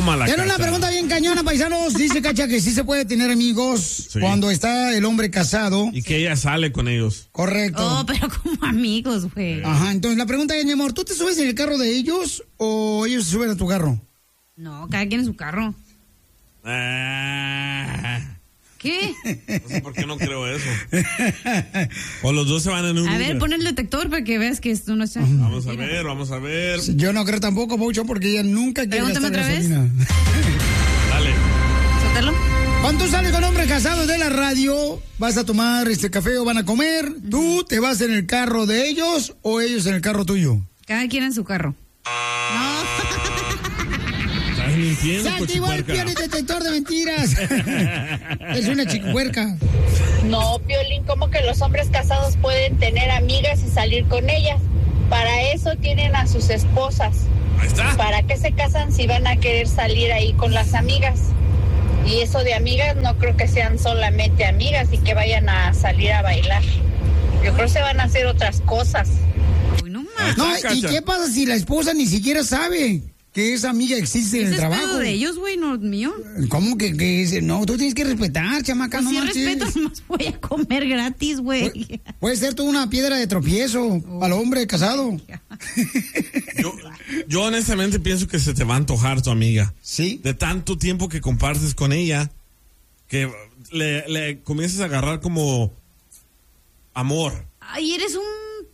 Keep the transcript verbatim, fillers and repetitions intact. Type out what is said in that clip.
Toma la Era Cacha. una pregunta bien cañona, paisanos. Dice Cacha que sí se puede tener amigos Sí. cuando está el hombre casado. Y que ella sale con ellos. Correcto. Oh, pero como amigos, güey. Ajá, entonces la pregunta es, mi amor, ¿tú te subes en el carro de ellos o ellos se suben a tu carro? No, cada quien en su carro. Ah, ¿Qué? no sé por qué no creo eso. O los dos se van en un A ver, Uber. pon el detector para que veas que esto no está... Vamos a ver, vamos a ver. Yo no creo tampoco, Paucho, porque ella nunca quiere Pregúntame gastar otra vez. gasolina. Dale. Suéltalo. Cuando tú sales con hombres casados de la radio, vas a tomar este café o van a comer, ¿tú te vas en el carro de ellos o ellos en el carro tuyo? Cada quien en su carro. No. Estás mintiendo, ¡Se activó el cochipuerca. piel detector de mentiras! Es una chicuerca. No, Piolín, como que los hombres casados pueden tener amigas y salir con ellas. Para eso tienen a sus esposas. Ahí está. ¿Para qué se casan si van a querer salir ahí con las amigas? Y eso de amigas no creo que sean solamente amigas y que vayan a salir a bailar. Yo creo que se van a hacer otras cosas. Uy, no Ahí más. está, No, ¿y Cacha. qué pasa si la esposa ni siquiera sabe que esa amiga existe en Ese el es trabajo? pedo de ellos, güey, no mío. ¿Cómo que, que dice? No, tú tienes que respetar, chamaca, Pues no sí manches. respeto, nomás voy a comer gratis, güey. Pu- Puede ser tú una piedra de tropiezo al hombre casado. Yo, yo honestamente pienso que se te va a antojar tu amiga. Sí. De tanto tiempo que compartes con ella, que le, le comienzas a agarrar como amor. Ay, eres un